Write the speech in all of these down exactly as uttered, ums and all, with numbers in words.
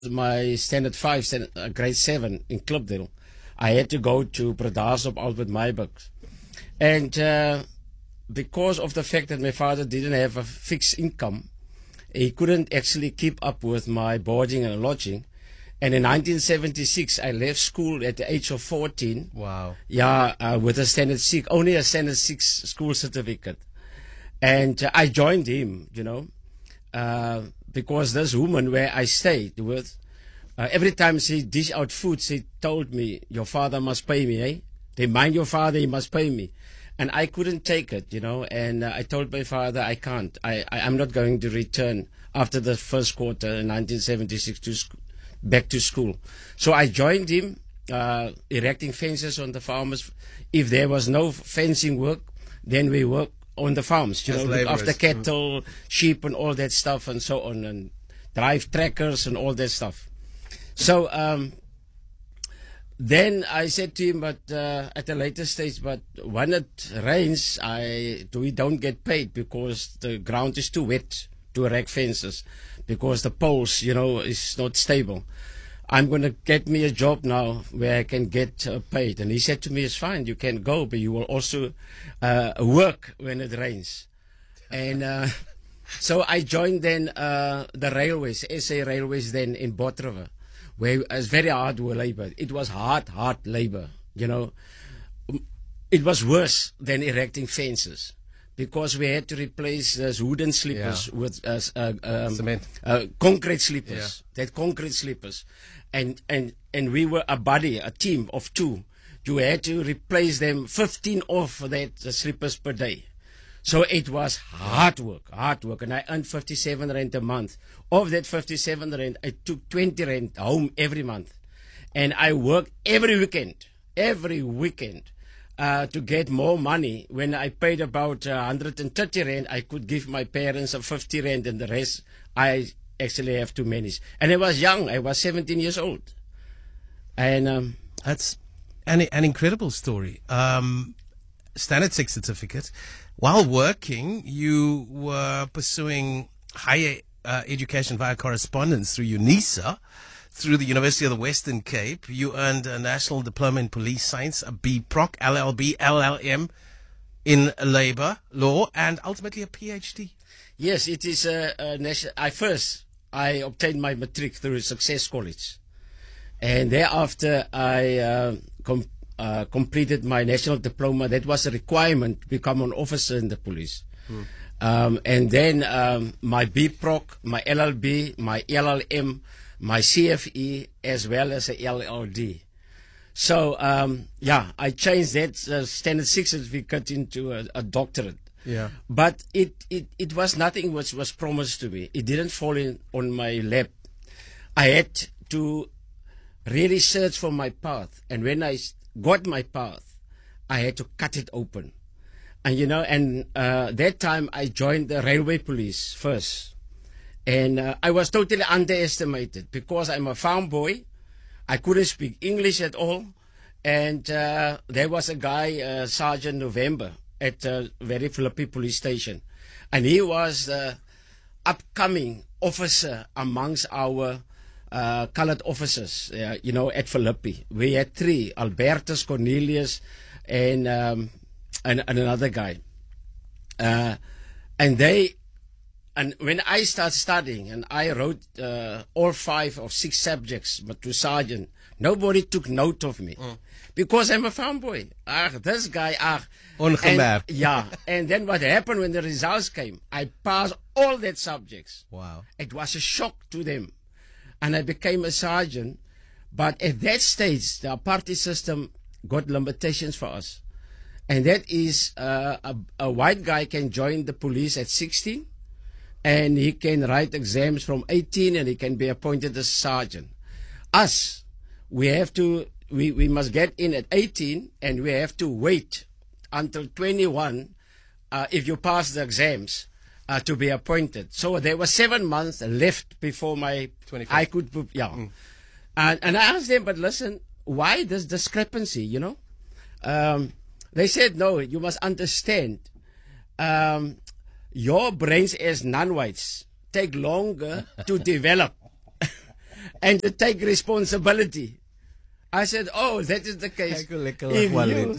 my standard five, standard, uh, grade seven in Klipdale, I had to go to Bredasdorp Albert Meiburg. And uh, because of the fact that my father didn't have a fixed income, he couldn't actually keep up with my boarding and lodging. And in nineteen seventy-six, I left school at the age of fourteen. Wow. Yeah, uh, with a standard six, only a standard six school certificate. And uh, I joined him, you know, uh, because this woman where I stayed with, uh, every time she dish out food, she told me, your father must pay me, eh? They mind your father, he must pay me. And I couldn't take it, you know, and uh, I told my father, I can't. I, I, I'm not going to return after the first quarter in nineteen seventy-six to sc back to school. So I joined him, uh, erecting fences on the farms. If there was no fencing work, then we worked on the farms, you As know, look laborers. after cattle, sheep and all that stuff and so on, and drive trackers and all that stuff. So um, then I said to him, but uh, at a later stage, but when it rains, I we don't get paid because the ground is too wet to erect fences, because the poles, you know, is not stable. I'm going to get me a job now where I can get uh, paid. And he said to me, it's fine, you can go, but you will also uh, work when it rains. And uh, so I joined then uh, the railways, S A Railways then in Botriver, where it was very hard labor. It was hard, hard labor, you know. It was worse than erecting fences, because we had to replace those wooden sleepers Yeah. with uh, uh, um, Cement. uh, concrete sleepers. Yeah. That concrete sleepers, and and and we were a body, a team of two. You had to replace them, fifteen of that uh, sleepers per day. So it was hard work, hard work, and I earned fifty-seven rand a month. Of that fifty-seven rand, I took twenty rand home every month, and I worked every weekend, every weekend. Uh, to get more money. When I paid about uh, one hundred thirty rand, I could give my parents a fifty rand, and the rest I actually have to manage. And I was young. I was seventeen years old. And um, That's an, an incredible story. Um, Standard six certificate. While working, you were pursuing higher uh, education via correspondence through UNISA. Through the University of the Western Cape, you earned a National Diploma in Police Science, a B Proc, L L B, L L M in Labour Law, and ultimately a PhD. yes, it is a, a national. I first I obtained my matric through Success College, and thereafter I uh, com uh, completed my national diploma. That was a requirement to become an officer in the police. Hmm. Um, and then um, my B Proc, my L L B, my L L M, my C F E, as well as a L L D. So, um, yeah, I changed that uh, standard six certificate into a, a doctorate. Yeah. But it, it, it was nothing which was promised to me. It didn't fall in on my lap. I had to really search for my path. And when I got my path, I had to cut it open. And, you know, and uh, that time I joined the railway police first. And uh, I was totally underestimated because I'm a farm boy. I couldn't speak English at all. And uh, there was a guy, uh, Sergeant November, at uh, very Philippi police station. And he was the upcoming officer amongst our uh, colored officers, uh, you know, at Philippi. We had three, Albertus, Cornelius, and, um, and, and another guy. Uh, and they... And when I started studying, and I wrote uh, all five or six subjects, but to sergeant, nobody took note of me. Mm. Because I'm a farm boy. Ah, this guy, ah. Ongemerkt. And, yeah. And then what happened when the results came, I passed all that subjects. Wow. It was a shock to them. And I became a sergeant. But at that stage, the party system got limitations for us. And that is uh, a, a white guy can join the police at sixteen. And he can write exams from eighteen, and he can be appointed as sergeant. Us, we have to, we, we must get in at eighteen, and we have to wait until twenty-one, uh, if you pass the exams, uh, to be appointed. So there were seven months left before my, twenty-fifth. I could, yeah. Mm. And, and I asked them, but listen, why this discrepancy, you know? Um, they said, no, you must understand. Um, Your brains as non-whites take longer to develop. and to take responsibility. I said, oh, that is the case. If you,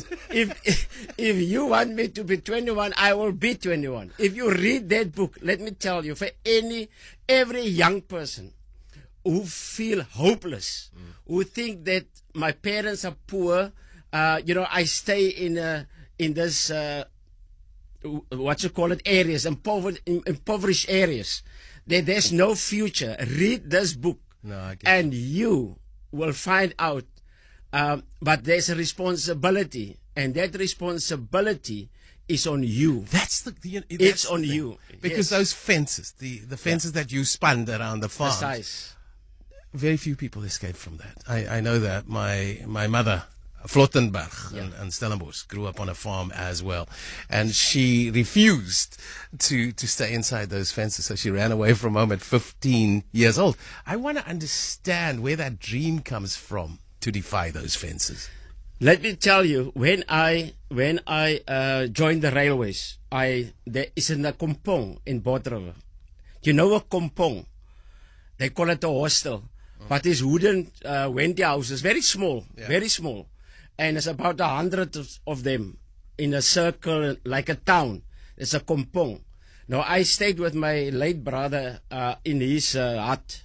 if, if you want me to be twenty-one, I will be twenty-one. If you read that book, let me tell you, for any, every young person who feel hopeless, mm. who think that my parents are poor, uh, you know, I stay in a, in this, uh, what you call it, areas, impoverished, impoverished areas, that there's no future. Read this book, no, I get and it. you will find out. Um, but there's a responsibility, and that responsibility is on you. That's the, the that's it's the on thing. you. Because yes. those fences, the, the fences yeah. that you spun around the farm, Precise. Very few people escape from that. I, I know that. My my mother, Flottenberg yeah. and, and Stellenbosch, grew up on a farm as well, and she refused to to stay inside those fences, so she ran away from home at fifteen years old. I want to understand where that dream comes from to defy those fences. Let me tell you, when I when I uh, joined the railways, I there is in a kompong in Botriver. You know a kompong? They call it a hostel, mm. but it's wooden uh, wendy houses, very small, yeah. very small, and it's about a hundred of, of them in a circle like a town. It's a kompong. Now I stayed with my late brother uh, in his uh, hut,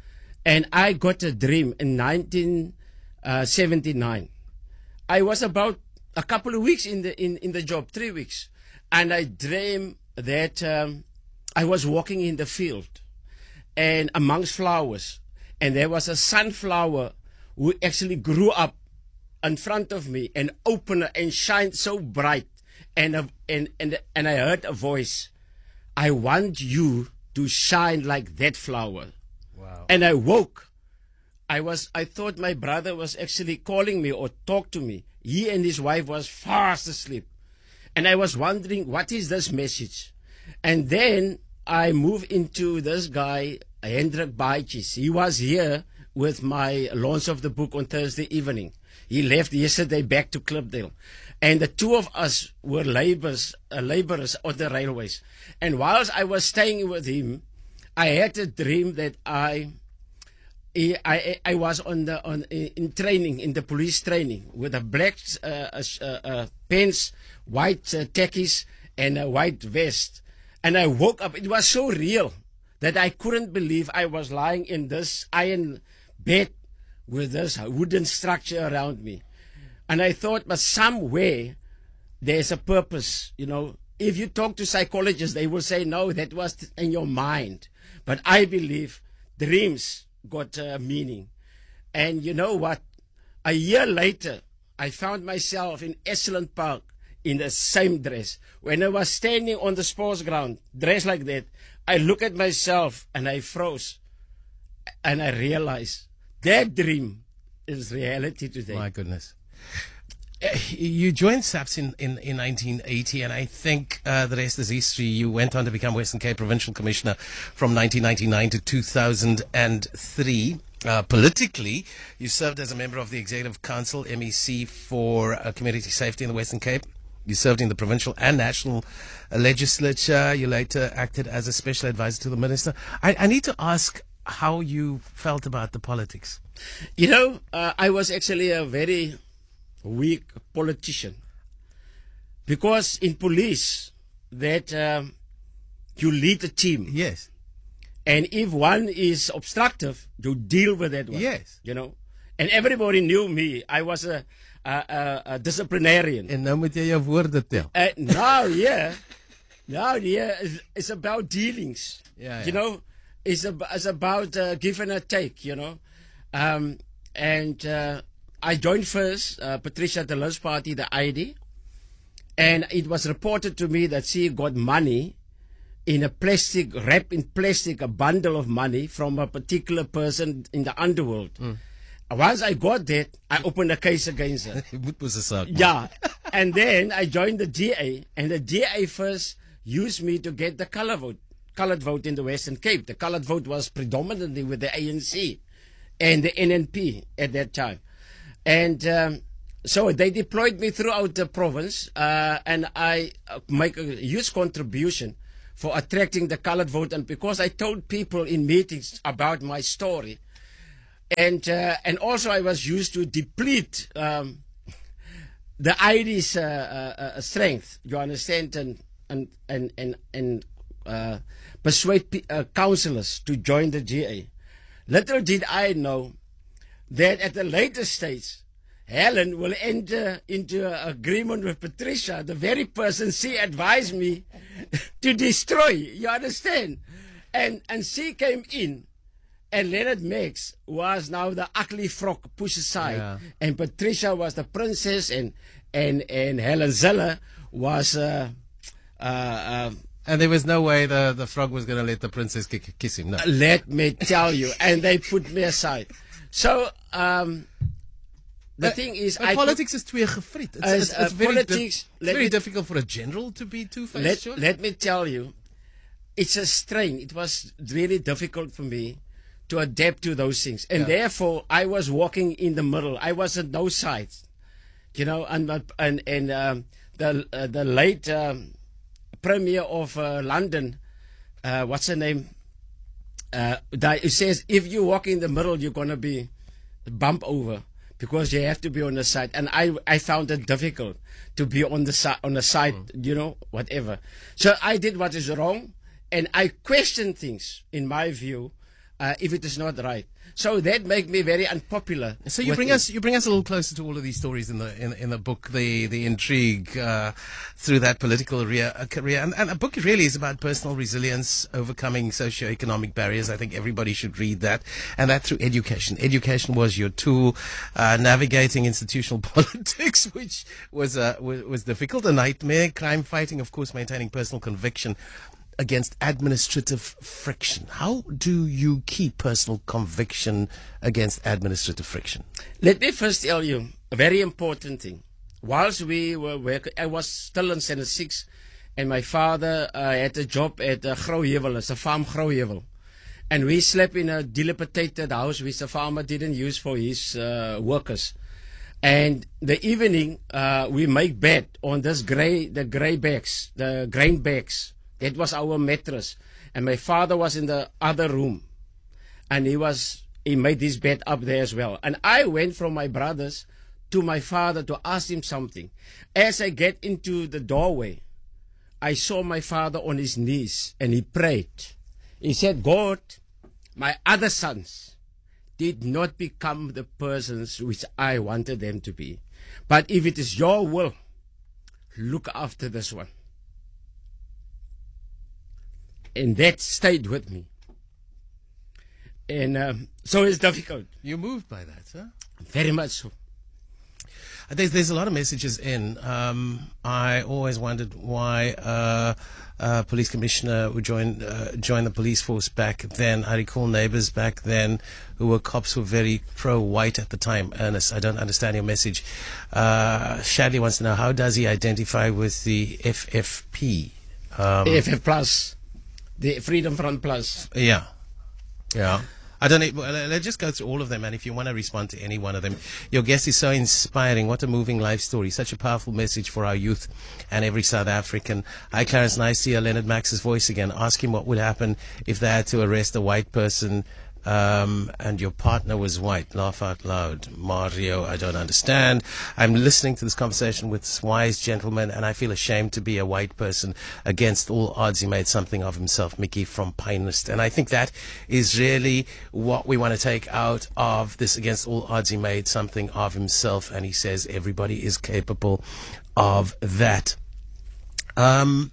and I got a dream in nineteen seventy-nine. I was about a couple of weeks in the in, in the job, three weeks, and I dreamed that um, I was walking in the field and amongst flowers, and there was a sunflower who actually grew up in front of me and opened and shined so bright, and a, and and and I heard a voice, I want you to shine like that flower. Wow. And I woke. I was, I thought my brother was actually calling me or talk to me. He and his wife was fast asleep. And I was wondering, what is this message? And then I moved into this guy, Hendrik Baitjes. He was here with my launch of the book on Thursday evening. He left yesterday back to Klipdale. And the two of us were laborers, uh, laborers on the railways. And whilst I was staying with him, I had a dream that I... I, I, I was on the on in training in the police training with a black uh, uh, uh, pants, white uh, khakis, and a white vest, and I woke up. It was so real that I couldn't believe I was lying in this iron bed with this wooden structure around me, and I thought, but somewhere there's a purpose. You know, if you talk to psychologists, they will say no, that was in your mind, but I believe dreams got uh, meaning. And you know what? A year later, I found myself in Esalen Park in the same dress. When I was standing on the sports ground, dressed like that, I looked at myself and I froze. And I realized that dream is reality today. My goodness. You joined SAPS in, in, in nineteen eighty, and I think uh, the rest is history. You went on to become Western Cape Provincial Commissioner from nineteen ninety-nine to two thousand three. Uh, politically, you served as a member of the Executive Council, M E C, for uh, Community Safety in the Western Cape. You served in the provincial and national uh, legislature. You later acted as a special advisor to the minister. I, I need to ask how you felt about the politics. You know, uh, I was actually a very weak politician, because in police that um, you lead a team. Yes. And if one is obstructive, you deal with that one. Yes. You know, and everybody knew me. I was a, a, a, a disciplinarian. En nou moet jy jou woorde tel. Uh, now, yeah, now, yeah, it's, it's about dealings. Yeah, yeah. You know, it's, ab it's about uh, give and a take. You know, um, and. Uh, I joined first uh, Patricia de Lille's party, the I D, and it was reported to me that she got money in a plastic, wrapped in plastic, a bundle of money from a particular person in the underworld. Mm. Once I got that, I opened a case against her. Yeah, and then I joined the D A, and the D A first used me to get the color vote, colored vote in the Western Cape. The colored vote was predominantly with the A N C and the N N P at that time. And um, so they deployed me throughout the province, uh, and I uh, make a huge contribution for attracting the colored vote. And because I told people in meetings about my story, And uh, and also I was used to deplete um, the Irish uh, uh, uh, strength, you understand, and and and and, and uh, persuade pe- uh, councillors to join the G A. Little did I know that at a later stage, Helen will enter into an agreement with Patricia, the very person she advised me to destroy. You understand? And and she came in. And Leonard Max was now the ugly frog pushed aside, Yeah. and Patricia was the princess, and and and Helen Zeller was. Uh, uh, uh, And there was no way the, the frog was going to let the princess ki- kiss him. No. let me tell you, and they put me aside. So um, the But- thing is, but I politics is twee gevriet. It's, As, it's, it's uh, very, politics, di- it's let very me- difficult for a general to be two-faced. let, let me tell you, it's a strain. It was really difficult for me to adapt to those things, and Yeah. therefore I was walking in the middle. I was at no sides, you know. And and and um, the uh, the late um, Premier of uh, London, uh, what's her name? Uh, that it says if you walk in the middle, you're gonna be bump over because you have to be on the side. And I I found it difficult to be on the side on the side, Mm. you know, whatever. So I did what is wrong, and I questioned things in my view. Uh, if it is not right, so that made me very unpopular. So you with bring it. us you bring us a little closer to all of these stories in the in, in the book, the the intrigue uh, through that political career, uh, career, and, and a book really is about personal resilience, overcoming socio-economic barriers. I think everybody should read that, and that through education. Education was your tool, uh, navigating institutional politics, which was uh, was, was difficult, a nightmare. Crime fighting, of course, maintaining personal conviction against administrative friction. How do you keep personal conviction against administrative friction? Let me first tell you a very important thing. Whilst we were working, I was still in Senate six, and my father uh, had a job at uh, Grouheuwel, it's a farm Grouheuwel. And we slept in a dilapidated house which the farmer didn't use for his uh, workers. And the evening, uh, we make bed on this grey, the grey bags, the grain bags. That was our mattress. And my father was in the other room. And he was, he made his bed up there as well. And I went from my brothers to my father to ask him something. As I get into the doorway, I saw my father on his knees and he prayed. He said, God, my other sons did not become the persons which I wanted them to be. But if it is your will, look after this one. And that stayed with me. And um, so it's difficult. You're moved by that, huh? Very much so. There's, there's a lot of messages in. Um, I always wondered why uh, uh, police commissioner would join uh, join the police force back then. I recall neighbors back then who were cops who were very pro-white at the time. Ernest, I don't understand your message. Uh, Shadley wants to know, how does he identify with the F F P? Um, F F Plus, the Freedom Front Plus. Yeah. Yeah. I don't know. Well, let's just go through all of them, and if you want to respond to any one of them. Your guest is so inspiring. What a moving life story. Such a powerful message for our youth and every South African. Hi, Clarence. Nice to hear Leonard Max's voice again. Ask him what would happen if they had to arrest a white person um, and your partner was white. Laugh out loud. Mario, I don't understand. I'm listening to this conversation with this wise gentleman, and I feel ashamed to be a white person. Against all odds, he made something of himself. Mickey from Pinehurst. And I think that is really what we want to take out of this. Against all odds, he made something of himself, and he says everybody is capable of that. Um,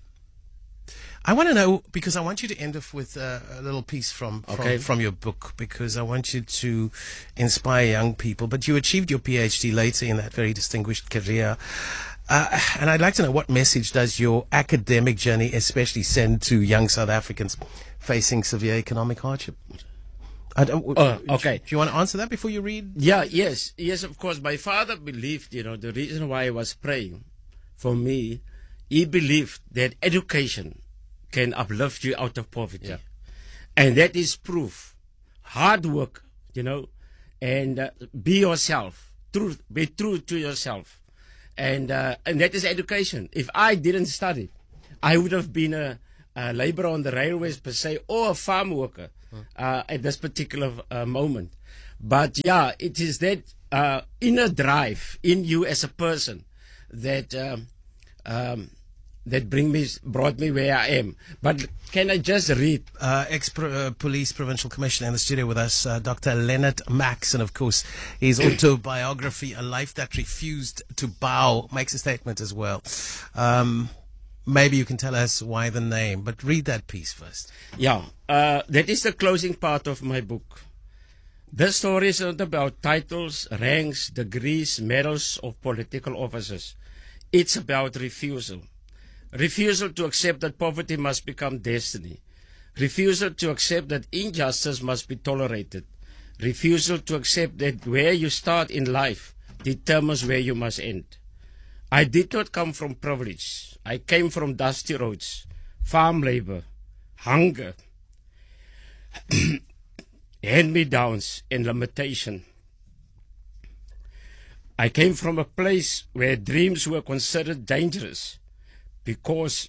I want to know, because I want you to end off with uh, a little piece from, from, Okay. from your book, because I want you to inspire young people. But you achieved your PhD later in that very distinguished career. Uh, and I'd like to know, what message does your academic journey especially send to young South Africans facing severe economic hardship? I don't, Oh, okay. Do you want to answer that before you read? Yeah, yes, yes, of course. My father believed, you know, the reason why I was praying for me, he believed that education can uplift you out of poverty. Yeah. And that is proof. Hard work, you know, and uh, be yourself. Truth, be true to yourself. And uh, and that is education. If I didn't study, I would have been a, a laborer on the railways per se, or a farm worker uh, at this particular uh, moment. But yeah, it is that uh, inner drive in you as a person that um, um, that bring me, brought me where I am. But can I just read? Uh, ex-police provincial commissioner in the studio with us, uh, Doctor Leonard Max, and of course his autobiography, A Life That Refused to Bow, makes a statement as well. Um, maybe you can tell us why the name, but read that piece first. Yeah, uh, that is the closing part of my book. This story is not about titles, ranks, degrees, medals of political officers. It's about refusal. Refusal to accept that poverty must become destiny. Refusal to accept that injustice must be tolerated. Refusal to accept that where you start in life determines where you must end. I did not come from privilege. I came from dusty roads, farm labor, hunger, hand-me-downs, and limitation. I came from a place where dreams were considered dangerous because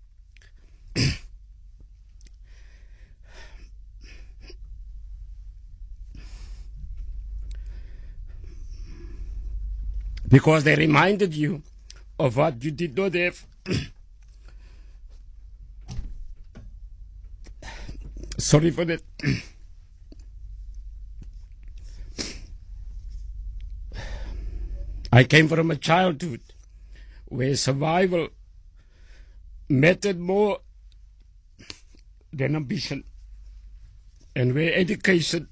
because they reminded you of what you did not have. Sorry for that. I came from a childhood where survival mattered more than ambition, and where education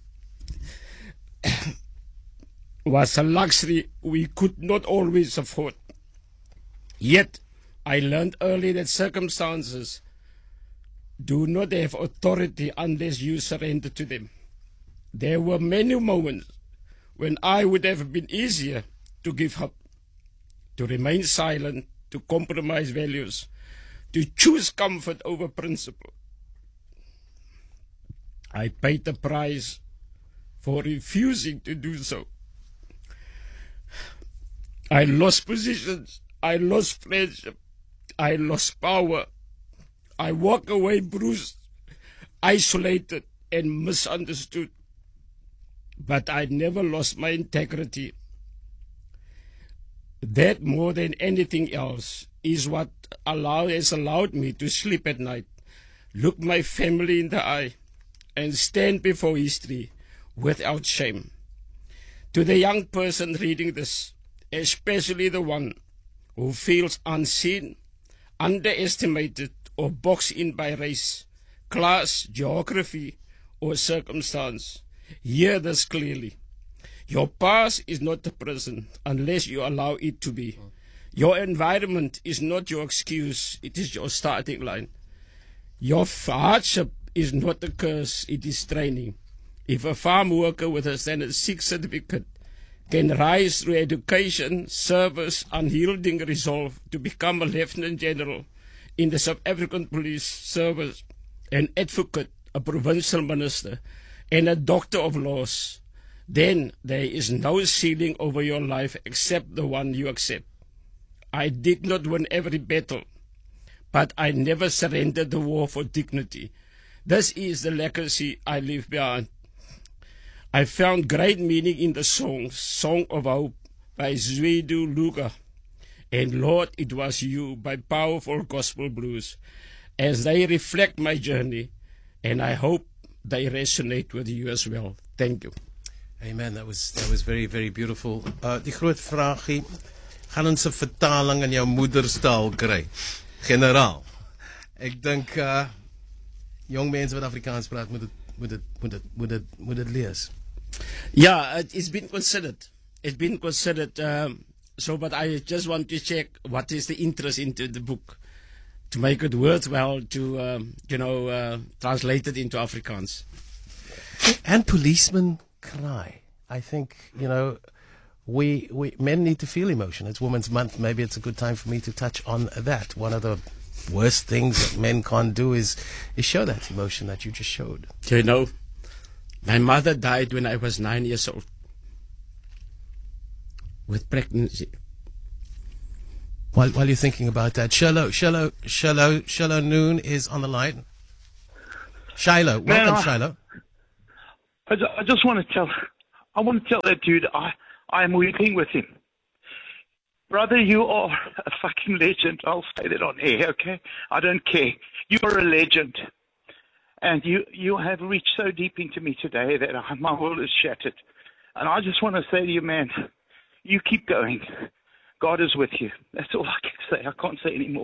was a luxury we could not always afford. Yet, I learned early that circumstances do not have authority unless you surrender to them. There were many moments when I would have been easier to give up, to remain silent, to compromise values, to choose comfort over principle. I paid the price for refusing to do so. I lost positions, I lost friendship, I lost power. I walked away bruised, isolated, and misunderstood. But I never lost my integrity. That, more than anything else, is what allow, has allowed me to sleep at night, look my family in the eye, and stand before history without shame. To the young person reading this, especially the one who feels unseen, underestimated, or boxed in by race, class, geography, or circumstance, hear this clearly. Your past is not a prison unless you allow it to be. Your environment is not your excuse, it is your starting line. Your hardship is not a curse, it is training. If a farm worker with a standard six certificate can rise through education, service, unyielding resolve to become a lieutenant general in the South African Police Service, an advocate, a provincial minister, and a doctor of laws, then there is no ceiling over your life except the one you accept. I did not win every battle, but I never surrendered the war for dignity. This is the legacy I leave behind. I found great meaning in the song, Song of Hope by Zwedu Luga, and Lord, It Was You by Powerful Gospel Blues, as they reflect my journey, and I hope they resonate with you as well. Thank you. Amen. That was that was very, very beautiful. Uh, die groot vraagie, gaan ons 'n vertaling in jou moederstaal kry? Generaal. Ek dink uh jong mense wat Afrikaans praat moet dit moet dit moet dit moet dit moet dit lees. Yeah, it, it's been considered. It's been considered. Um, so, but I just want to check what is the interest into the book to make it worthwhile to, um, you know, uh, translate it into Afrikaans. And policemen cry. I think, you know, we we men need to feel emotion. It's Women's Month. Maybe it's a good time for me to touch on that. One of the worst things that men can't do is is show that emotion that you just showed. You know, my mother died when I was nine years old with pregnancy. While while you're thinking about that, Shiloh, Shiloh, Shiloh, Shiloh Noon is on the line. Shiloh, welcome, Man, I, Shiloh. I, ju- I just want to tell I want to tell that dude I, I am weeping with him. Brother, you are a fucking legend. I'll say that on air, okay? I don't care. You are a legend. And you, you have reached so deep into me today that I, my world is shattered. And I just want to say to you, man, you keep going. God is with you. That's all I can say. I can't say any more.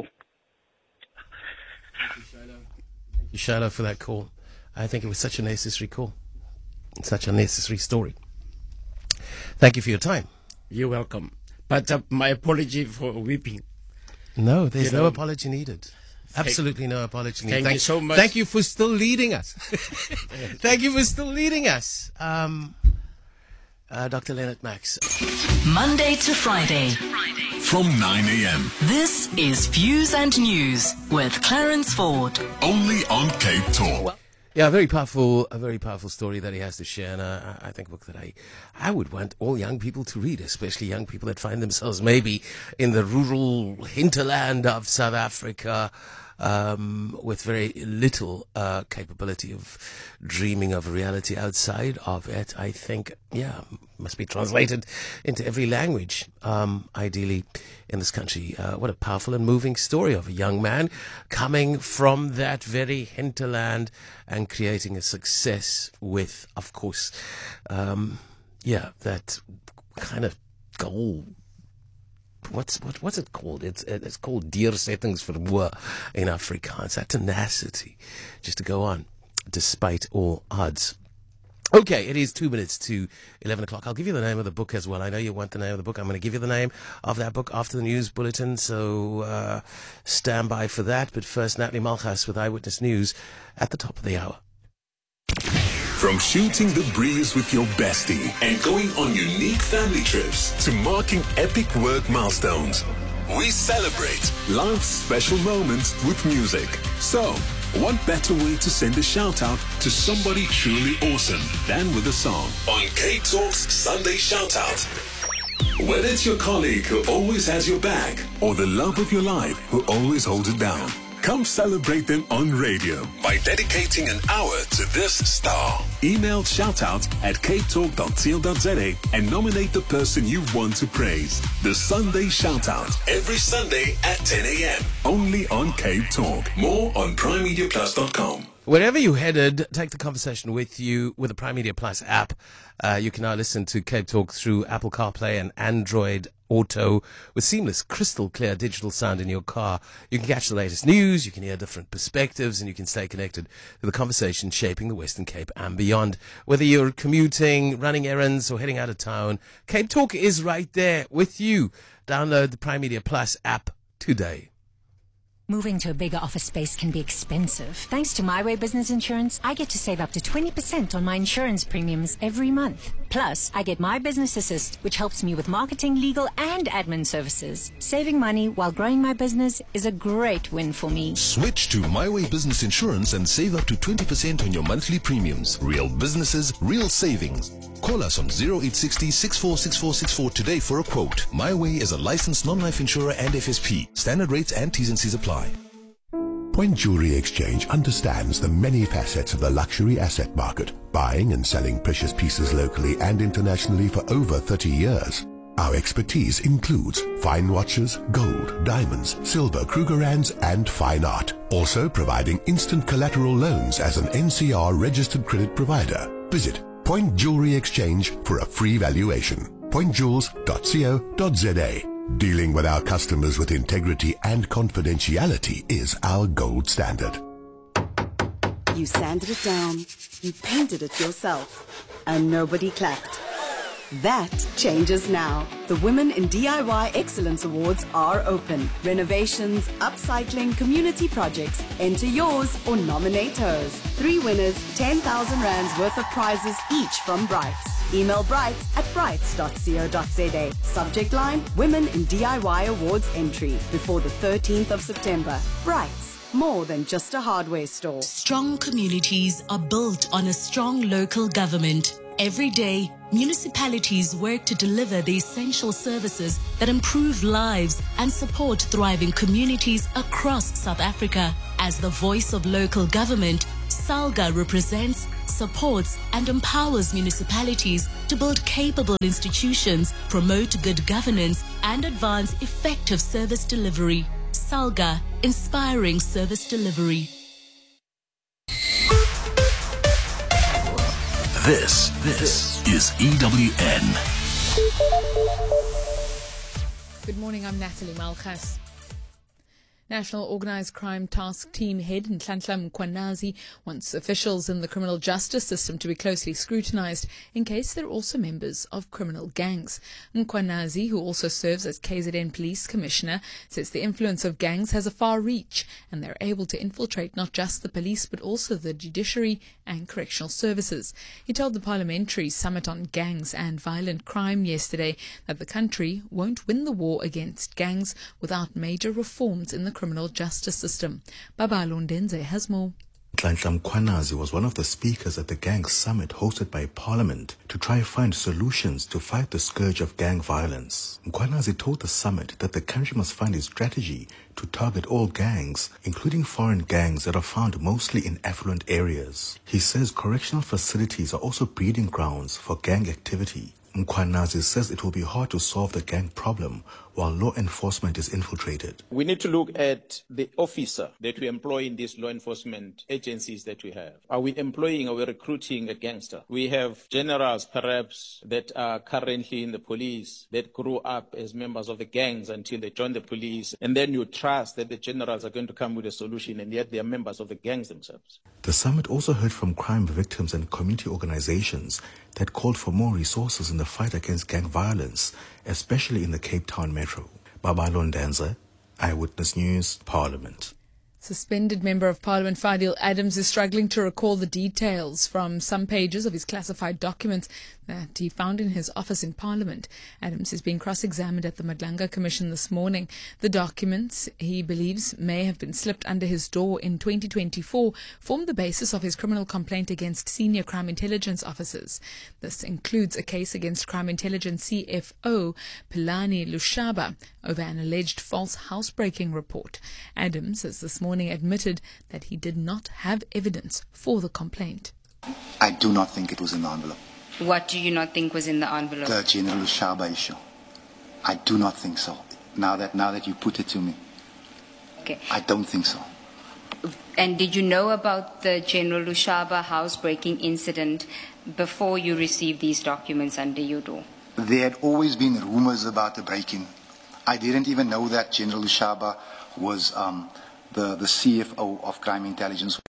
Thank you, Shiloh, for that call. I think it was such a necessary call. Such a necessary story. Thank you for your time. You're welcome. But uh, my apology for weeping. No, there's You no know, apology needed. Absolutely no apology needed. Thank Thank you so much. Thank you for still leading us. Thank you for still leading us. Um, uh, Doctor Leonard Max. Monday to Friday. From nine a.m. This is Views and News with Clarence Ford. Only on Cape Talk. Yeah, a very powerful, a very powerful story that he has to share, and uh, I think a book that I, I would want all young people to read, especially young people that find themselves maybe in the rural hinterland of South Africa, um, with very little uh, capability of dreaming of a reality outside of it. I think, yeah, must be translated into every language, um, ideally in this country. Uh, what a powerful and moving story of a young man coming from that very hinterland and creating a success with, of course, um, yeah, that kind of goal. What's what what's it called? It's it's called deursettings vermoë in Afrikaans. That tenacity, just to go on despite all odds. Okay, it is two minutes to eleven o'clock. I'll give you the name of the book as well. I know you want the name of the book. I'm going to give you the name of that book after the news bulletin, so uh, stand by for that. But first, Natalie Malchus with Eyewitness News at the top of the hour. From shooting the breeze with your bestie and going on unique family trips to marking epic work milestones, we celebrate life's special moments with music. So, what better way to send a shout out to somebody truly awesome than with a song on Cape Talk's Sunday Shout Out. Whether it's your colleague who always has your back or the love of your life who always holds it down, come celebrate them on radio by dedicating an hour to this star. Email shoutout at capetalk dot co dot za and nominate the person you want to praise. The Sunday Shoutout, every Sunday at ten a.m. Only on Cape Talk. More on prime media plus dot com. Wherever you headed, take the conversation with you with the Prime Media Plus app. Uh, you can now listen to Cape Talk through Apple CarPlay and Android Auto with seamless, crystal clear digital sound in your car. You can catch the latest news, you can hear different perspectives, and you can stay connected to the conversation shaping the Western Cape and beyond. Whether you're commuting, running errands, or heading out of town, Cape Talk is right there with you. Download the Prime Media Plus app today. Moving to a bigger office space can be expensive. Thanks to My Way Business Insurance, I get to save up to twenty percent on my insurance premiums every month. Plus, I get My Business Assist, which helps me with marketing, legal, and admin services. Saving money while growing my business is a great win for me. Switch to My Way Business Insurance and save up to twenty percent on your monthly premiums. Real businesses, real savings. Call us on zero eight six zero, six four six four six four today for a quote. My Way is a licensed non-life insurer and F S P. Standard rates and T's and C's apply. Point Jewelry Exchange understands the many facets of the luxury asset market, buying and selling precious pieces locally and internationally for over thirty years. Our expertise includes fine watches, gold, diamonds, silver, Krugerrands, and fine art. Also providing instant collateral loans as an N C R registered credit provider. Visit Point Jewelry Exchange for a free valuation. point jewels dot co dot za. Dealing with our customers with integrity and confidentiality is our gold standard. You sanded it down, you painted it yourself, and nobody clapped. That changes now. The Women in D I Y Excellence Awards are open. Renovations, upcycling, community projects. Enter yours or nominate hers. Three winners, ten thousand rands worth of prizes each from Brights. Email brights at brights dot co dot za. Subject line, Women in D I Y Awards entry before the thirteenth of September. Brights, more than just a hardware store. Strong communities are built on a strong local government. Every day, municipalities work to deliver the essential services that improve lives and support thriving communities across South Africa. As the voice of local government, SALGA represents supports and empowers municipalities to build capable institutions, promote good governance, and advance effective service delivery. SALGA, inspiring service delivery. This, this is E W N. Good morning, I'm Natalie Malchas. National Organised Crime Task Team Head Nhlanhla Mkhwanazi wants officials in the criminal justice system to be closely scrutinised in case they're also members of criminal gangs. Mkhwanazi, who also serves as K Z N Police Commissioner, says the influence of gangs has a far reach and they're able to infiltrate not just the police but also the judiciary and correctional services. He told the Parliamentary Summit on Gangs and Violent Crime yesterday that the country won't win the war against gangs without major reforms in the criminal justice system. Babalo Ndenze has more. Nhlanhla Mkhwanazi was one of the speakers at the Gang Summit hosted by Parliament to try find solutions to fight the scourge of gang violence. Mkhwanazi told the summit that the country must find a strategy to target all gangs, including foreign gangs that are found mostly in affluent areas. He says correctional facilities are also breeding grounds for gang activity. Mkhwanazi says it will be hard to solve the gang problem while law enforcement is infiltrated. We need to look at the officer that we employ in these law enforcement agencies that we have. Are we employing or are we recruiting a gangster? We have generals perhaps that are currently in the police that grew up as members of the gangs until they join the police, and then you trust that the generals are going to come with a solution, and yet they are members of the gangs themselves. The summit also heard from crime victims and community organizations that called for more resources in the fight against gang violence, especially in the Cape Town metro. Babalo Ndenze, Eyewitness News, Parliament. Suspended Member of Parliament Fadil Adams is struggling to recall the details from some pages of his classified documents that he found in his office in Parliament. Adams is being cross-examined at the Madlanga Commission this morning. The documents, he believes, may have been slipped under his door in twenty twenty-four, formed the basis of his criminal complaint against senior crime intelligence officers. This includes a case against crime intelligence C F O Philani Lushaba over an alleged false housebreaking report. Adams has this morning admitted that he did not have evidence for the complaint. I do not think it was in the envelope. What do you not think was in the envelope? The General Lushaba issue. I do not think so. Now that now that you put it to me. Okay. I don't think so. And did you know about the General Lushaba housebreaking incident before you received these documents under your door? There had always been rumors about the break-in. I didn't even know that General Lushaba was um, the, the C F O of Crime Intelligence.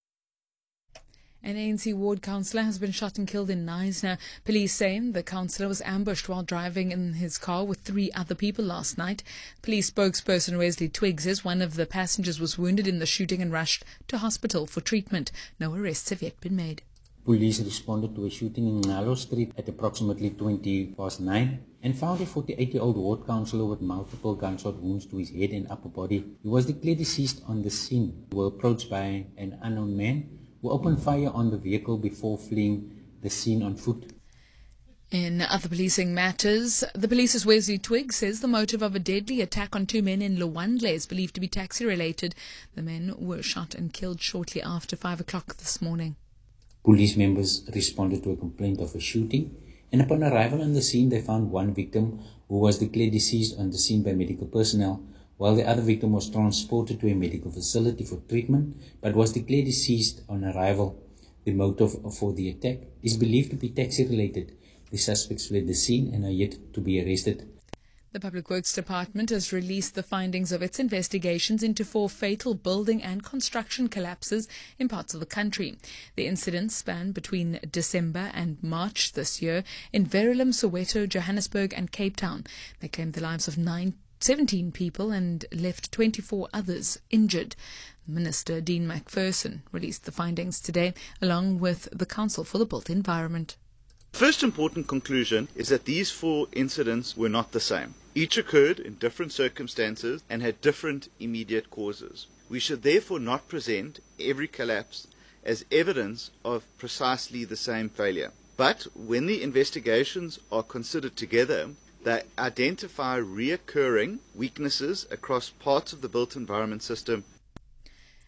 An A N C ward councillor has been shot and killed in Knysna. Police say the councillor was ambushed while driving in his car with three other people last night. Police spokesperson Wesley Twiggs says one of the passengers was wounded in the shooting and rushed to hospital for treatment. No arrests have yet been made. Police responded to a shooting in Nalo Street at approximately twenty past nine and found a forty-eight-year-old ward councillor with multiple gunshot wounds to his head and upper body. He was declared deceased on the scene. They were approached by an unknown man who opened fire on the vehicle before fleeing the scene on foot. In other policing matters, the police's Wesley Twiggs says the motive of a deadly attack on two men in Lwandle is believed to be taxi-related. The men were shot and killed shortly after five o'clock this morning. Police members responded to a complaint of a shooting, and upon arrival on the scene they found one victim who was declared deceased on the scene by medical personnel, while the other victim was transported to a medical facility for treatment but was declared deceased on arrival. The motive for the attack is believed to be taxi-related. The suspects fled the scene and are yet to be arrested. The Public Works Department has released the findings of its investigations into four fatal building and construction collapses in parts of the country. The incidents span between December and March this year in Verulam, Soweto, Johannesburg and Cape Town. They claimed the lives of nine seventeen people and left twenty-four others injured. Minister Dean McPherson released the findings today, along with the Council for the Built Environment. First important conclusion is that these four incidents were not the same. Each occurred in different circumstances and had different immediate causes. We should therefore not present every collapse as evidence of precisely the same failure. But when the investigations are considered together, they identify reoccurring weaknesses across parts of the built environment system.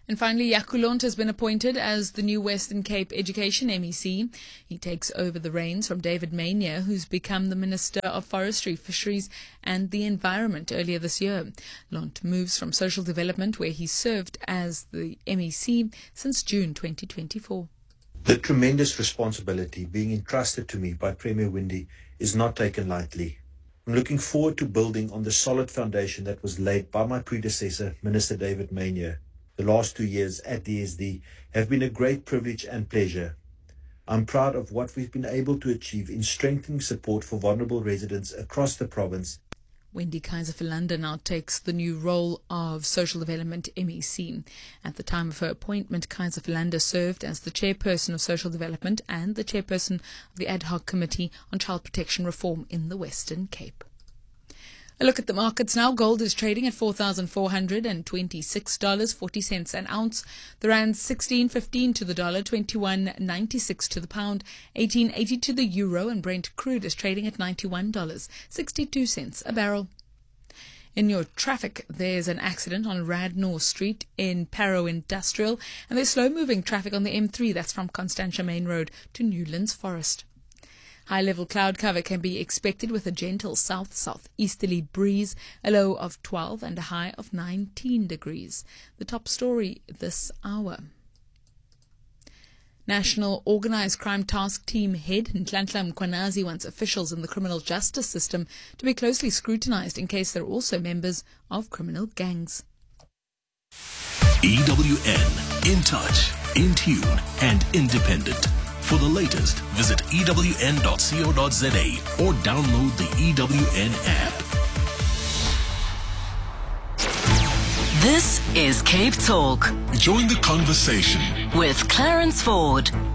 And finally, Jaco Lont has been appointed as the new Western Cape Education M E C. He takes over the reins from David Maynier, who's become the Minister of Forestry, Fisheries and the Environment earlier this year. Lont moves from Social Development, where he served as the M E C since June twenty twenty-four. The tremendous responsibility being entrusted to me by Premier Windi is not taken lightly. I'm looking forward to building on the solid foundation that was laid by my predecessor, Minister David Maynier. The last two years at D S D have been a great privilege and pleasure. I'm proud of what we've been able to achieve in strengthening support for vulnerable residents across the province. Wendy Kaiser-Philander now takes the new role of Social Development M E C. At the time of her appointment, Kaiser-Philander served as the chairperson of Social Development and the chairperson of the Ad Hoc Committee on Child Protection Reform in the Western Cape. A look at the markets now. Gold is trading at four thousand four hundred twenty-six dollars and forty cents an ounce. The rand sixteen fifteen to the dollar, twenty-one ninety-six to the pound, eighteen eighty to the euro, and Brent crude is trading at ninety-one dollars and sixty-two cents a barrel. In your traffic, there's an accident on Radnor Street in Parow Industrial, and there's slow-moving traffic on the M three. That's from Constantia Main Road to Newlands Forest. High-level cloud cover can be expected with a gentle south-southeasterly breeze, a low of twelve and a high of nineteen degrees. The top story this hour. National Organised Crime Task Team Head Nhlanhla Mkhwanazi wants officials in the criminal justice system to be closely scrutinised in case they're also members of criminal gangs. E W N, in touch, in tune and independent. For the latest, visit E W N dot co dot za or download the E W N app. This is Cape Talk. Join the conversation with Clarence Ford.